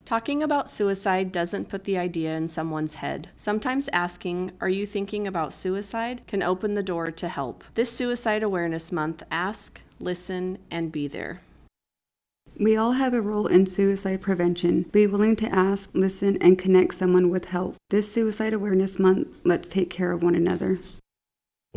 Talking about suicide doesn't put the idea in someone's head. Sometimes asking, "Are you thinking about suicide?" can open the door to help. This Suicide Awareness Month, ask, listen, and be there. We all have a role in suicide prevention. Be willing to ask, listen, and connect someone with help. This Suicide Awareness Month, let's take care of one another.